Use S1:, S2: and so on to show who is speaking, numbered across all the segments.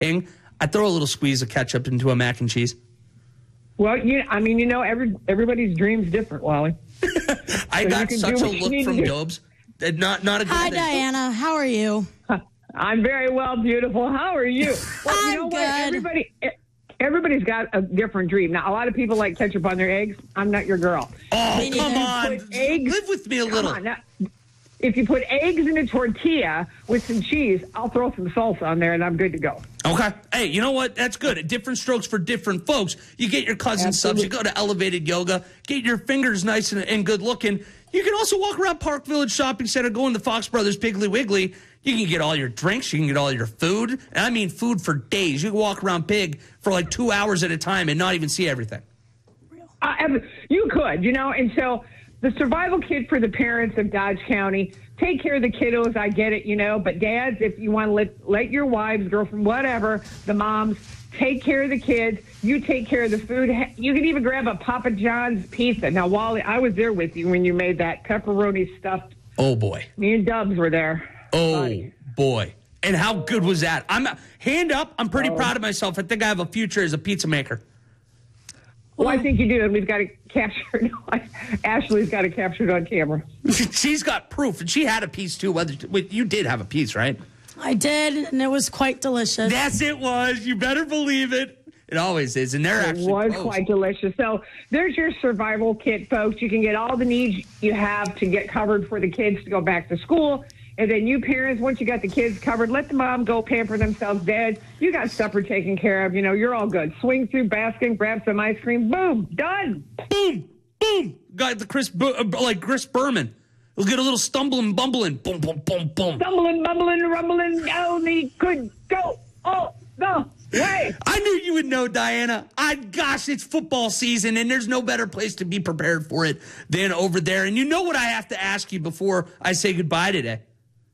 S1: I throw a little squeeze of ketchup into a mac and cheese.
S2: Well, everybody's dream's different, Wally.
S1: I got such a look from Dobes. Not a good
S3: Hi,
S1: thing.
S3: Diana. How are you?
S2: I'm very well, beautiful. How are you? Well, you know
S3: good.
S2: What? Everybody's got a different dream. Now, a lot of people like ketchup on their eggs. I'm not your girl.
S1: Oh, come on. Live with me a little.
S2: Now, if you put eggs in a tortilla with some cheese, I'll throw some salsa on there, and I'm good to go.
S1: Okay. Hey, you know what? That's good. Different strokes for different folks. You get your cousin subs. You go to Elevated Yoga. Get your fingers nice and good looking. You can also walk around Park Village Shopping Center, go in the Fox Brothers Piggly Wiggly. You can get all your drinks. You can get all your food. And I mean food for days. You can walk around Pig for like 2 hours at a time and not even see everything.
S2: You could, and so the survival kit for the parents of Dodge County, take care of the kiddos. I get it, but dads, if you want to let your wives, girlfriend, whatever, the moms, take care of the kids. You take care of the food. You can even grab a Papa John's pizza. Now, Wally, I was there with you when you made that pepperoni stuffed.
S1: Oh, boy.
S2: Me and Dubs were there.
S1: Oh,
S2: buddy.
S1: Boy. And how good was that? Hand up. I'm pretty proud of myself. I think I have a future as a pizza maker.
S2: Well, I think you do, and we've got to capture it. Ashley's got to capture it on camera.
S1: She's got proof, and she had a piece, too. You did have a piece, right?
S3: I did, and it was quite delicious.
S1: Yes, it was. You better believe it. It always is, and they're actually
S2: It was quite delicious. So there's your survival kit, folks. You can get all the needs you have to get covered for the kids to go back to school. And then you parents, once you got the kids covered, let the mom go pamper themselves dead. You got supper taken care of. You're all good. Swing through Baskin, grab some ice cream. Boom. Done.
S1: Boom. Boom. Got the Chris Berman. We'll get a little stumbling, bumbling. Boom, boom, boom, boom.
S2: Stumbling, bumbling, rumbling down the could go. Oh, no. Way.
S1: I knew you would know, Diana. Gosh, it's football season, and there's no better place to be prepared for it than over there. And you know what I have to ask you before I say goodbye today?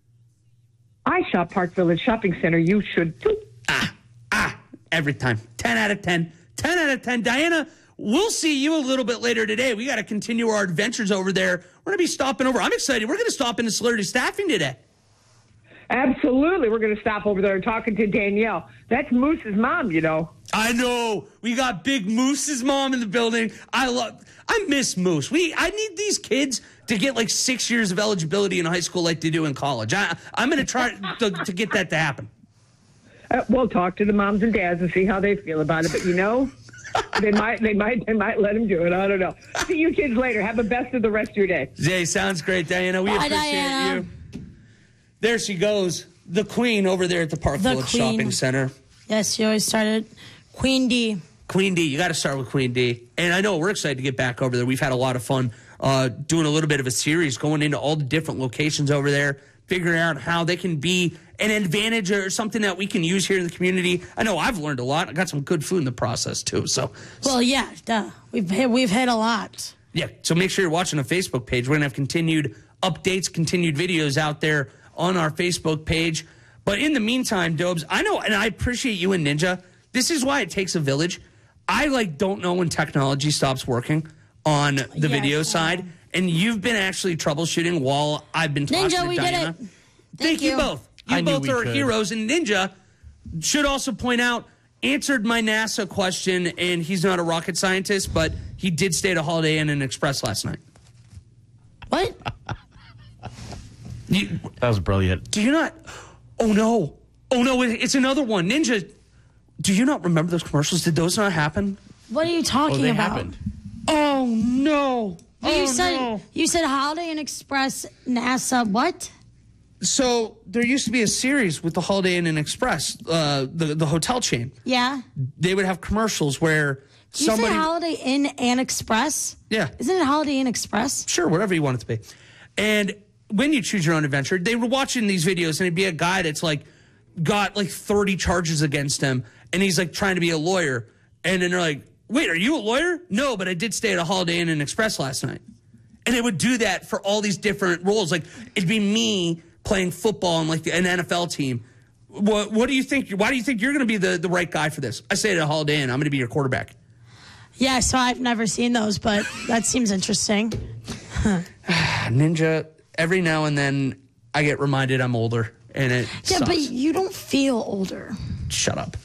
S2: I shop Park Village Shopping Center. You should too.
S1: Every time. 10 out of 10. 10 out of 10. Diana, we'll see you a little bit later today. We got to continue our adventures over there. We're going to be stopping over. I'm excited. We're going to stop into Celebrity Staffing today.
S2: Absolutely. We're going to stop over there and talking to Danielle. That's Moose's mom,
S1: I know. We got Big Moose's mom in the building. I miss Moose. I need these kids to get like 6 years of eligibility in high school like they do in college. I'm going to try to get that to happen.
S2: We'll talk to the moms and dads and see how they feel about it. But they might let him do it. I don't know. See you kids later. Have the best of the rest of your day.
S1: Zay, sounds great, Diana. We appreciate you. There she goes, the queen over there at the Park Village Shopping Center.
S3: Yes, she always started Queen D.
S1: Queen D, you got to start with Queen D. And I know we're excited to get back over there. We've had a lot of fun doing a little bit of a series, going into all the different locations over there, figuring out how they can be an advantage or something that we can use here in the community. I know I've learned a lot. I got some good food in the process, too.
S3: Well, yeah, duh. We've hit a lot.
S1: Yeah, so make sure you're watching the Facebook page. We're going to have continued updates, continued videos out there on our Facebook page. But in the meantime, Dobes, I know, and I appreciate you and Ninja. This is why it takes a village. I don't know when technology stops working on the video side. And you've been actually troubleshooting while I've been talking
S3: Ninja,
S1: to
S3: we
S1: Diana.
S3: did it.
S1: Thank you both. You both are heroes. And Ninja, should also point out, answered my NASA question, and he's not a rocket scientist, but he did stay at a Holiday Inn and Express last night.
S3: What?
S4: That was brilliant.
S1: Do you not? Oh, no. Oh, no, it's another one. Ninja, do you not remember those commercials? Did those not happen?
S3: What are you talking about?
S4: Happened.
S1: Oh, no.
S3: You said Holiday Inn Express, NASA, what?
S1: So there used to be a series with the Holiday Inn and Express, the hotel chain.
S3: Yeah.
S1: They would have commercials where
S3: You say Holiday Inn and Express?
S1: Yeah.
S3: Isn't it Holiday Inn Express?
S1: Sure, whatever you want it to be. And when you choose your own adventure, they were watching these videos, and it'd be a guy that's got 30 charges against him, and he's trying to be a lawyer. And then they're like, wait, are you a lawyer? No, but I did stay at a Holiday Inn and Express last night. And they would do that for all these different roles. It'd be me playing football on an NFL team. What do you think? Why do you think you're going to be the right guy for this? I stayed at a Holiday Inn. I'm going to be your quarterback.
S3: Yeah, so I've never seen those, but that seems interesting.
S1: Ninja, every now and then I get reminded I'm older, and it sucks.
S3: But you don't feel older.
S1: shut up.